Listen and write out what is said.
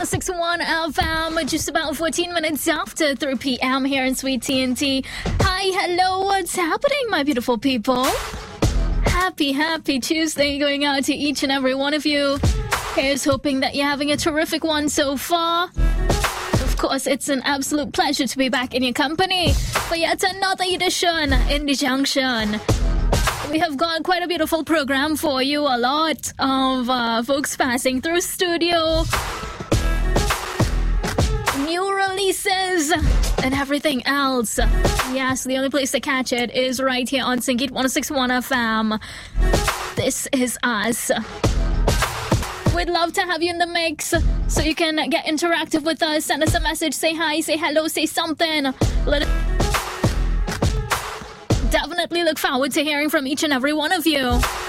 161 FM, just about 14 minutes after 3 p.m. here in Sweet TNT. Hi, hello, what's happening, my beautiful people? Happy Tuesday going out to each and every one of you. Here's hoping that you're having a terrific one so far. Of course, it's an absolute pleasure to be back in your company for yet another edition in the Junction. We have got quite a beautiful program for you. A lot of folks passing through studio, new releases, and everything else. Yes, the only place to catch it is right here on Singit 161 FM. This is us. We'd love to have you in the mix so you can get interactive with us. Send us a message, say hi, say hello, say something. Definitely look forward to hearing from each and every one of you.